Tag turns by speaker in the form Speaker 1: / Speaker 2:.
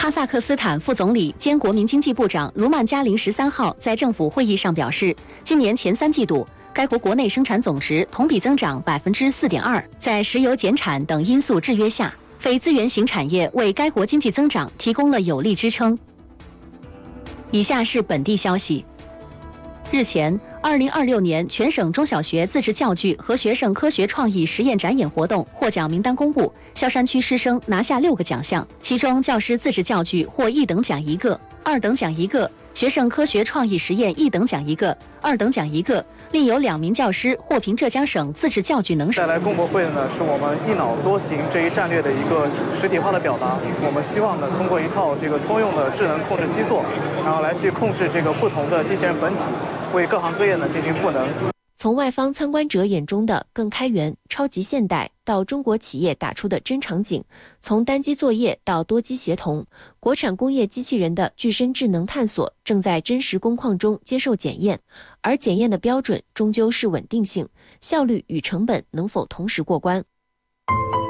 Speaker 1: 哈萨克斯坦副总理兼国民经济部长茹曼加林13号在政府会议上表示，今年前3季度，该国国内生产总值同比增长4.2%，在石油减产等因素制约下，非资源型产业为该国经济增长提供了有力支撑。以下是本地消息。日前，2026年全省中小学自治教具和学生科学创意实验展演活动获奖名单公布，萧山区师生拿下6个奖项，其中教师自治教具获1等奖1个，2等奖1个；学生科学创意实验1等奖1个，2等奖1个。另有2名教师获评浙江省自治教具能手。
Speaker 2: 带来工博会呢，是我们一脑多行这一战略的一个实体化的表达。我们希望呢，通过一套这个通用的智能控制基座，然后来去控制这个不同的机器人本体，为各行各业呢进行赋能。
Speaker 3: 从外方参观者眼中的更开源、超级现代，到中国企业打出的真场景，从单机作业到多机协同，国产工业机器人的具身智能探索正在真实工况中接受检验，而检验的标准终究是稳定性、效率与成本能否同时过关。